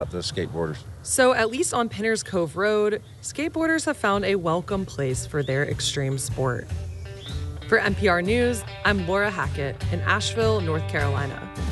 the skateboarders. So, at least on Pinners Cove Road, skateboarders have found a welcome place for their extreme sport. For NPR News, I'm Laura Hackett in Asheville, North Carolina.